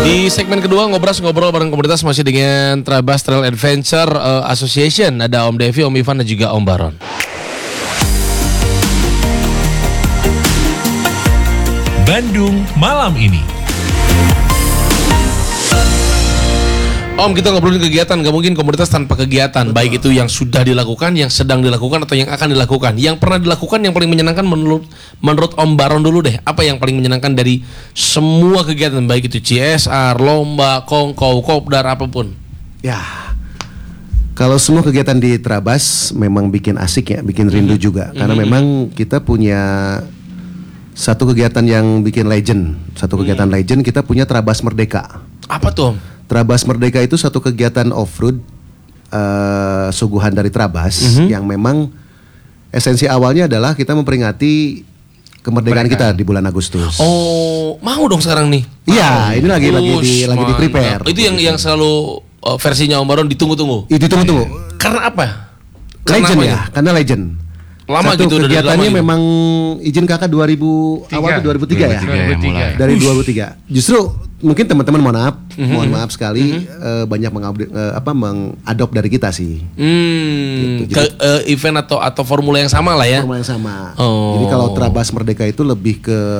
Di segmen kedua ngobrol bareng komunitas masih dengan Trabas Trail Adventure Association. Ada Om Devi, Om Ivan dan juga Om Baron. Bandung malam ini. Om, kita ngobrolin kegiatan, gak mungkin komunitas tanpa kegiatan. Betul. Baik itu yang sudah dilakukan, yang sedang dilakukan, atau yang akan dilakukan. Yang pernah dilakukan, yang paling menyenangkan menurut Om Baron dulu deh. Apa yang paling menyenangkan dari semua kegiatan, baik itu CSR, lomba, kongkow, kopdar, apapun? Ya, kalau semua kegiatan di Trabas memang bikin asik ya, bikin rindu juga. Karena memang kita punya satu kegiatan yang bikin legend. Satu kegiatan legend, kita punya Trabas Merdeka. Apa tuh, Om? Trabas Merdeka itu satu kegiatan off-road suguhan dari Trabas yang memang esensi awalnya adalah kita memperingati kemerdekaan kita di bulan Agustus. Oh, mau dong sekarang nih? Iya, ini lagi di prepare. Itu yang selalu versinya Om Baron ditunggu-tunggu. Itu tunggu-tunggu. Karena apa? Legend ya, karena legend. Lama satu gitu, kegiatannya lama memang izin kakak 2000 awal tuh 2003 ya. 2003. Dari 2003. Justru mungkin teman-teman mohon maaf sekali banyak mengadop dari kita sih. Gitu. Ke event atau formula yang sama lah ya. Formula yang sama. Oh. Jadi kalau Trabas Merdeka itu lebih ke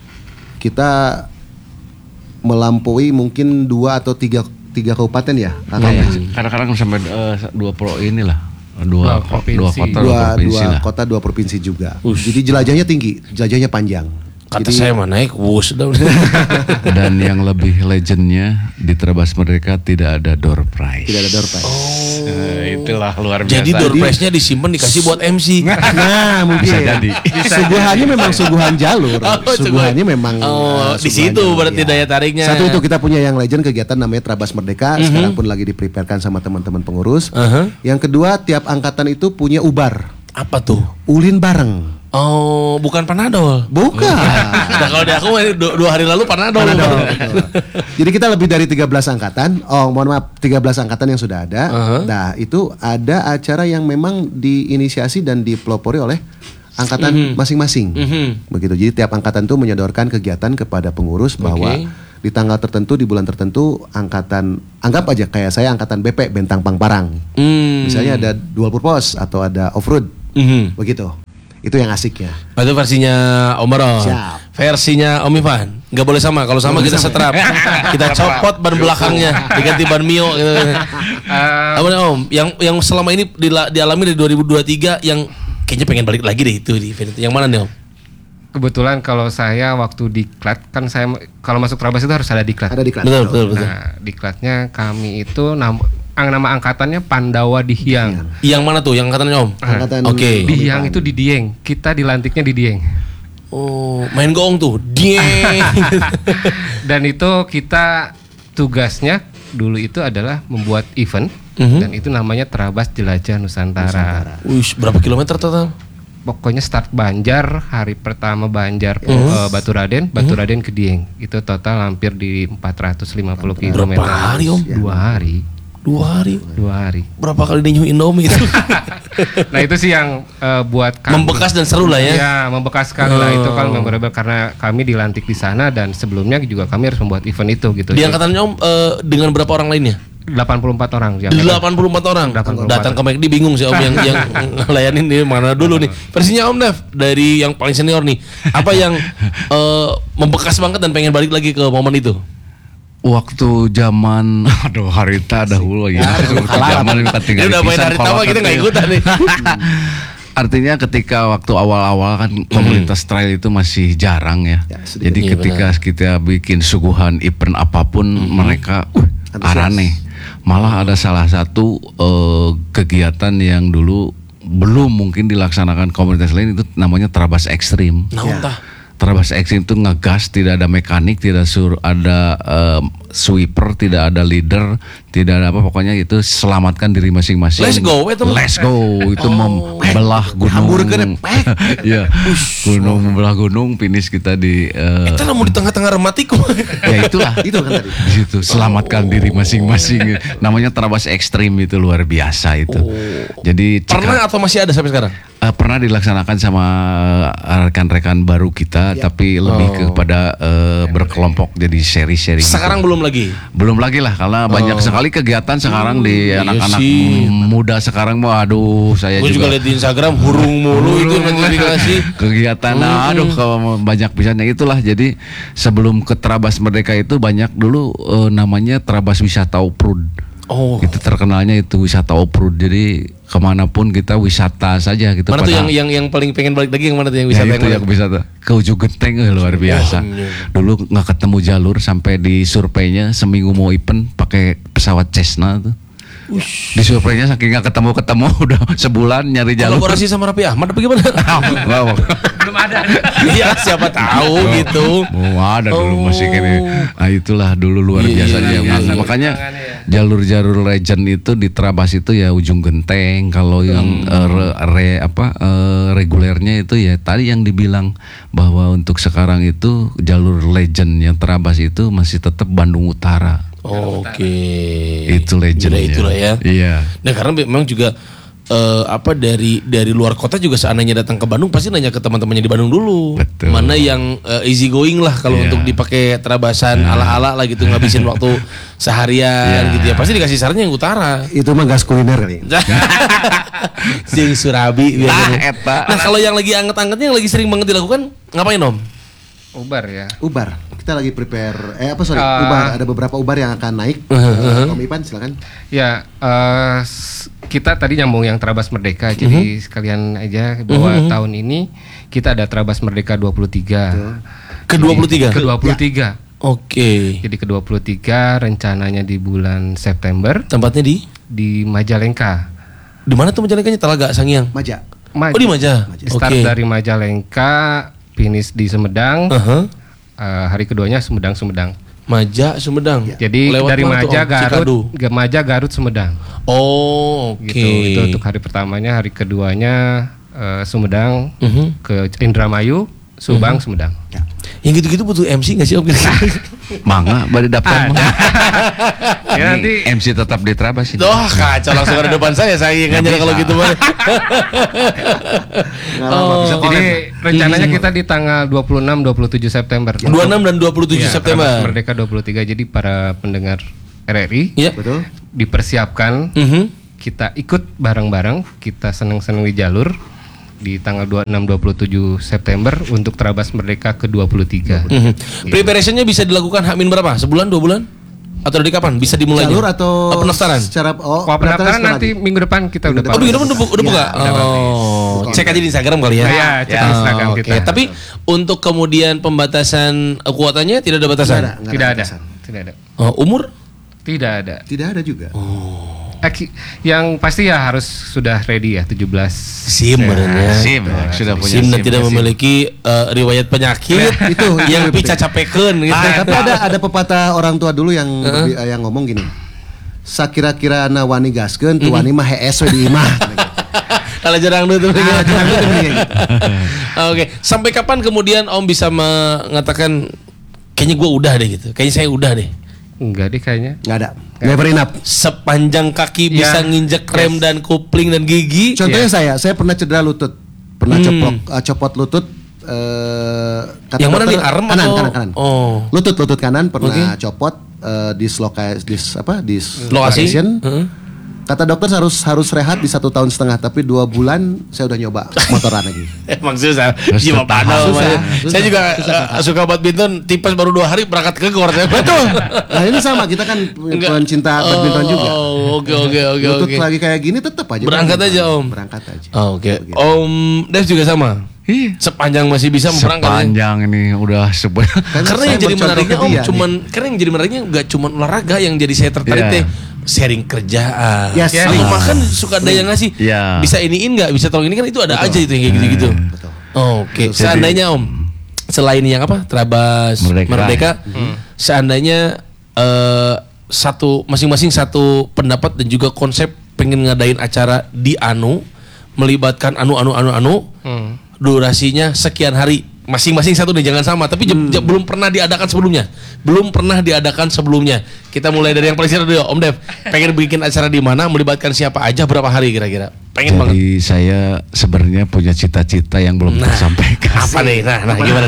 kita melampaui mungkin 2 atau 3 kabupaten ya. Kadang-kadang sampai 2 pro inilah. Dua kota 2 provinsi juga. Jadi jelajahnya tinggi, jelajahnya panjang. Kata saya mah naik wus dong. Dan yang lebih legendnya di Trabas Merdeka tidak ada door prize. Tidak ada door prize. Itulah luar biasa. Jadi door prize-nya disimpan dikasih buat MC. Nah mungkin bisa jadi. Suguhannya memang suguhan jalur. Suguhannya memang di situ berarti daya tariknya. Satu itu kita punya yang legend kegiatan namanya Trabas Merdeka. Sekarang pun lagi dipreparekan sama teman-teman pengurus. Yang kedua, tiap angkatan itu punya ubar. Apa tuh? Ulin bareng. Oh, bukan Panadol. Bukan. Nah, kalau di aku 2 hari lalu Panadol. Jadi kita lebih dari 13 angkatan. Oh, mohon maaf, 13 angkatan yang sudah ada. Nah, itu ada acara yang memang diinisiasi dan dipelopori oleh angkatan masing-masing. Begitu. Jadi tiap angkatan itu menyodorkan kegiatan kepada pengurus bahwa di tanggal tertentu, di bulan tertentu, angkatan, anggap aja kayak saya angkatan BP Bentang Pangparang. Misalnya ada dual purpose atau ada off-road. Begitu. Itu yang asiknya. Itu versinya Om Baron. Siap. Versinya Om Ivan. Gak boleh sama. Kalau sama kita setrap. Kita copot ban belakangnya, diganti ban Mio gitu. Apa nih Om? Yang selama ini dialami dari 2023 yang kayaknya pengen balik lagi deh itu di event itu. Yang mana nih Om? Kebetulan kalau saya waktu diklat kan saya kalau masuk Trabas itu harus ada diklat. Ada diklat. Betul. Nah, diklatnya kami itu nama angkatannya Pandawa di Hiang. Yang mana tuh? Yang angkatannya Om? Angkatan Di Hiang itu di Dieng. Kita dilantiknya di Dieng. Oh, main goong tuh. Dieng. Dan itu kita tugasnya dulu itu adalah membuat event dan itu namanya Trabas Jelajah Nusantara. Wih, berapa kilometer total? Pokoknya start Banjar, hari pertama Banjar Baturaden ke Dieng. Itu total hampir di 450 km. Berapa hari Om? 2 hari. 2 hari. 2 hari. Berapa kali dia nyuhin Indomie itu? Nah itu sih yang buat kami membekas dan seru lah ya. Iya, membekas sekali lah itu kan memorable karena kami dilantik di sana dan sebelumnya juga kami harus membuat event itu gitu. Di angkatannya Om dengan berapa orang lainnya? 84 orang. 84 orang. Datang ke McD bingung sih Om yang ngelayanin di mana dulu nih. Versinya Om Dev dari yang paling senior nih. Apa yang membekas banget dan pengen balik lagi ke momen itu? Waktu zaman Harita dahulu ya. Zaman kita tinggal di udah main Harita mah kita enggak ikutan nih. Artinya ketika waktu awal-awal kan komunitas trail itu masih jarang ya. Jadi ketika kita bikin suguhan event apapun mereka arane. Malah ada salah satu kegiatan yang dulu belum mungkin dilaksanakan komunitas lain itu namanya Trabas Ekstrim. Trabas Ekstrim itu ngegas, tidak ada mekanik, tidak ada sweeper, tidak ada leader, tidak ada apa, pokoknya itu selamatkan diri masing-masing. Let's go itu membelah gunung. Ya, gunung membelah gunung, finish kita di itu mau di tengah-tengah rematiku. Ya itulah. Itu kan tadi. Di situ selamatkan diri masing-masing. Namanya Trabas Ekstrim, itu luar biasa itu. Jadi pernah atau masih ada sampai sekarang? Pernah dilaksanakan sama rekan-rekan baru kita, tapi lebih kepada berkelompok jadi seri-seri. Sekarang gitu. belum lagi. Belum lagi lah karena banyak sekali kegiatan sekarang di iya anak-anak sih. muda sekarang. Aduh, saya Gue juga lihat di Instagram hurung mulu itu notifikasi. kegiatan. Aduh, kalau banyak pisannya itulah. Jadi sebelum ke Trabas Merdeka itu banyak dulu namanya Trabas Wisata Off-road. Oh. Itu terkenalnya itu wisata off-road. Jadi kemanapun kita wisata saja gitu. Mana tuh yang paling pengen balik lagi yang mana tuh yang wisata itu yang wisata ke Ujung Genteng luar biasa. Dulu nggak ketemu jalur sampai di surveinya seminggu mau event pakai pesawat Cessna tuh. Di surveinya saking nggak ketemu udah sebulan nyari jalur. Kolaborasi sama Raffi Ahmad apa gimana? Belum ada. Iya siapa tahu gitu. Mau ada dulu musik ini. Nah itulah dulu luar biasa dia. Makanya jalur-jalur legend itu di Trabas itu ya Ujung Genteng. Kalau yang regulernya itu ya tadi yang dibilang bahwa untuk sekarang itu jalur legend yang Trabas itu masih tetap Bandung Utara. Oke. Itu legend. Itulah ya. Iya. Nah karena memang juga dari luar kota juga seandainya datang ke Bandung pasti nanya ke teman-temannya di Bandung dulu. Betul. Mana yang easy going lah kalau untuk dipakai Trabasan ala-ala lah gitu ngabisin waktu seharian gitu ya. Pasti dikasih sarannya yang utara. Itu mah gas kuliner kali. Sing Surabi biasanya. Nah kalau yang lagi anget-angetnya yang lagi sering banget dilakukan ngapain Om? Ubar ya. Ubar. Kita lagi prepare Ubar. Ada beberapa Ubar yang akan naik. Om Ipan silakan. Ya, kita tadi nyambung yang Trabas Merdeka. Jadi sekalian aja bahwa tahun ini kita ada Trabas Merdeka 23. Ke-23? Ke-23. Oke. Jadi ke-23 rencananya di bulan September. Tempatnya di Majalengka. Di mana tuh Majalengkanya? Talaga, Sangiang? Maja. Oh di Maja. Start dari Majalengka, finish di Sumedang. Hari keduanya Sumedang. Maja Sumedang. Ya. Jadi lewat dari Maja Garut Sumedang. Oh, oke. Gitu. Itu untuk hari pertamanya, hari keduanya Sumedang ke Indramayu, Subang, Sumedang. Ya. Yang gitu-gitu butuh MC nggak sih Om? Mangga bari daftar mah. Ya nanti MC tetap di Trabas ini. Wah kacau langsung ada depan saya ingatnya kalau gitu mah. Jadi rencananya kita di tanggal 26-27 September. 26 dan 27 September. Trabas Merdeka 23. Jadi para pendengar RRI Iya. Betul. dipersiapkan. Kita ikut bareng-bareng. Kita seneng-seneng di jalur di tanggal 26-27 September untuk Trabas Merdeka ke-23. Preparationnya bisa dilakukan H-min berapa? Sebulan, 2 bulan? Atau dari kapan? Bisa dimulai? Jalur atau pendaftaran? Secara Pendaftaran nanti minggu depan kita udah Oh, minggu depan udah buka? Cek aja di Instagram kali ya. Iya, cek di Instagram oke. kita. Tapi untuk kemudian pembatasan kuotanya tidak ada batasan? Tidak ada. Umur? Tidak ada. Tidak ada juga. Yang pasti ya harus sudah ready ya 17. SIM benernya. SIM sudah punya SIM dan tidak memiliki riwayat penyakit Itu yang pica capekeun gitu. Tapi ada pepatah orang tua dulu yang ngomong gini. Sakira-kira na wani gaskeun tu wani mah hees we di imah. Kalau jarang dulu tuh. Oke, sampai kapan kemudian Om bisa mengatakan kayaknya gue udah deh gitu. Kayaknya saya udah deh. Enggak deh kayaknya. Nggak ada. Never enough. Sepanjang kaki bisa nginjek rem dan kupling dan gigi. Contohnya saya pernah cedera lutut. Pernah copot lutut kata yang mana dokter, nih, arm kanan, atau? kanan. Oh. Lutut kanan pernah copot dislocation. Kata dokter harus rehat di 1,5 tahun, tapi 2 bulan saya udah nyoba motoran lagi. Emang susah. Gimana? Saya juga suka badminton. Tipes baru 2 hari berangkat ke gor. Betul. Nah ini sama, kita kan pencinta badminton juga. Oke. Lutut lagi kayak gini tetap aja. Berangkat aja Om. Berangkat aja. Oke. Om Dev juga sama. Iya. Sepanjang masih bisa berangkat. Sepanjang ini udah Karena yang jadi menariknya Om karena yang jadi menariknya nggak cuma olahraga yang jadi saya tertarik deh. Sharing kerjaan. Yes. Atau makan suka ada yang ngasih. Bisa iniin nggak? Bisa tolong ini kan itu ada aja itu yang kayak gitu-gitu. Oke. Seandainya Om selain yang apa? Trabas Merdeka. Seandainya masing-masing satu pendapat dan juga konsep pengen ngadain acara di melibatkan durasinya sekian hari, masing-masing satu nih, jangan sama, tapi belum pernah diadakan sebelumnya. Kita mulai dari yang paling sering dulu, Om Dev. Pengen bikin acara di mana, melibatkan siapa aja, berapa hari kira-kira? Pengen banget. Jadi saya sebenarnya punya cita-cita yang belum tersampaikan. Apa nih? Nah, gimana nih?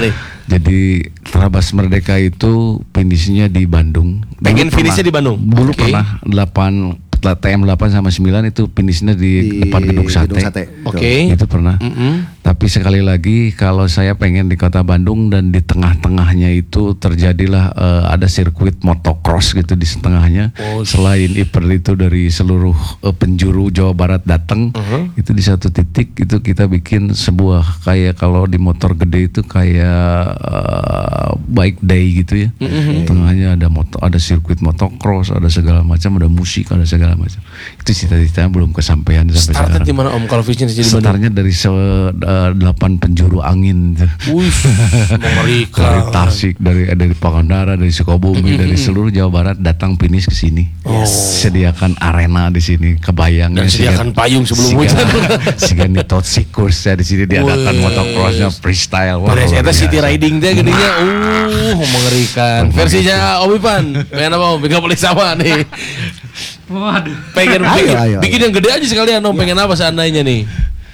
Jadi Trabas Merdeka itu finishnya di Bandung. Pengen finishnya di Bandung? Dulu Oke. pernah TM 8 sama 9 itu finishnya di depan gedung sate. Oke. Itu pernah. Tapi sekali lagi kalau saya pengen di kota Bandung dan di tengah-tengahnya itu terjadilah ada sirkuit motocross gitu di setengahnya. Selain event itu dari seluruh penjuru Jawa Barat datang, itu di satu titik itu kita bikin sebuah kayak kalau di motor gede itu kayak bike day gitu ya. Tengahnya ada sirkuit motocross, ada segala macam, ada musik, ada segala macam. Itu cita-citanya belum kesampaian sampai Startnya sekarang. di mana Om kalau visinya di Bandung? Startnya dari 8 penjuru angin. Wih, Dari mengerikan. Tasik, dari Pangandaran, dari Sukabumi, dari seluruh Jawa Barat datang finish ke sini. Sediakan arena di sini, kebayang. Dan sediakan payung sebelum hujan. Sigan di Totsikurs ya di sini diadakan motocrossnya freestyle. Wah, Beres luar eta city biasa. riding teh gedenya mengerikan. Versinya Om Ipan, pengen apa Om? Bikin boleh sama nih. Waduh. Pengen Ayo. bikin yang gede aja sekalian Om. Pengen apa seandainya nih?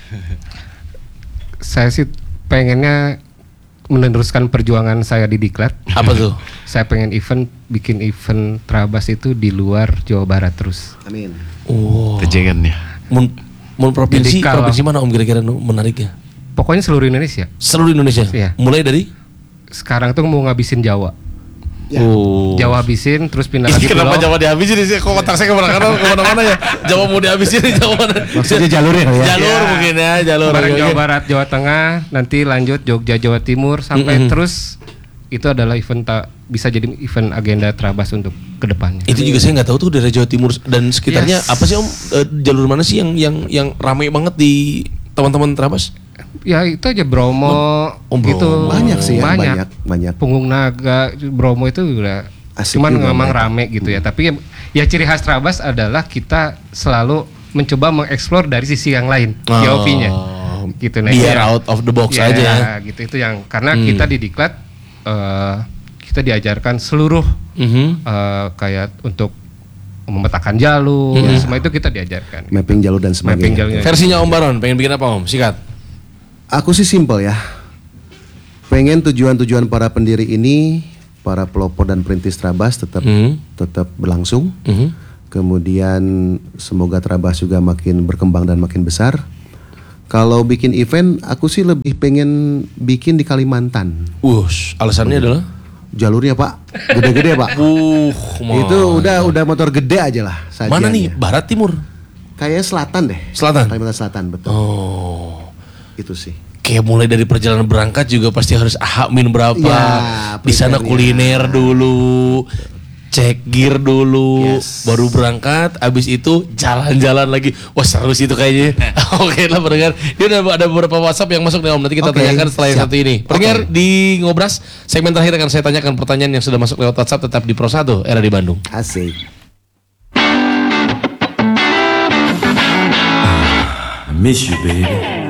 Saya sih pengennya meneruskan perjuangan saya di Diklat. Apa tuh? Saya pengen bikin event Trabas itu di luar Jawa Barat terus. Amin. Oh. Kejengan ya. Mun provinsi, Jadi kalau- provinsi mana Om kira-kira menariknya? Pokoknya seluruh Indonesia. Seluruh Indonesia. Iya. Mulai dari Sekarang tuh mau ngabisin Jawa. Ya. Oh. Jawa habisin terus pindah Ini lagi kenapa pulau. Jawa dihabisin sih? Kok otak saya kemana-mana ya? Jawa mau dihabisin di Jawa mana? Maksudnya jalurnya ya. Jalur Ya. mungkin ya, jalur. Kemarin Oke, Jawa oke. Barat, Jawa Tengah, nanti lanjut Jogja, Jawa Timur sampai terus itu adalah bisa jadi event agenda Trabas untuk kedepannya. Itu juga saya nggak tahu tuh daerah Jawa Timur dan sekitarnya Yes. apa sih Om? Jalur mana sih yang ramai banget di teman-teman Trabas? Ya itu aja Bromo, Oh, Bromo. gitu. Banyak sih ya, banyak. Punggung Naga, Bromo itu udah Asik cuman juga memang mereka. rame gitu ya. Tapi ya ciri khas Trabas adalah kita selalu mencoba mengeksplor dari sisi yang lain, POV-nya. Gitu nah, Biar itu yang- out of the box ya, aja ya. gitu itu yang karena kita di Diklat kita diajarkan seluruh kayak untuk memetakan jalur, semua itu kita diajarkan. Mapping jalur dan Mapping sebagainya. jalurnya. Versinya Om Baron pengen bikin apa Om? Sikat. Aku sih simple ya. Pengen tujuan-tujuan para pendiri ini, para pelopor dan perintis Trabas tetap berlangsung. Kemudian semoga Trabas juga makin berkembang dan makin besar. Kalau bikin event, aku sih lebih pengen bikin di Kalimantan. Alasannya adalah Jalurnya Pak, gede-gede Pak. Itu udah motor gede aja lah. mana nih? sajiannya. Barat Timur? Kayaknya selatan deh. Selatan? Kalimantan Selatan betul. Oh. Itu sih. Kayak mulai dari perjalanan berangkat juga pasti harus min berapa. Ya, Di sana prepare-nya. kuliner dulu. Cek gear dulu, Yes. baru berangkat, abis itu jalan-jalan lagi. Wah seru sih itu kayaknya. Oke lah pendengar, ini ada beberapa WhatsApp yang masuk nih Om. Nanti kita Oke, tanyakan setelah yang siap. satu ini. Pendengar di Ngobras, segmen terakhir akan saya tanyakan pertanyaan yang sudah masuk lewat WhatsApp tetap di Pro 1 era di Bandung. Asik. I miss you, baby.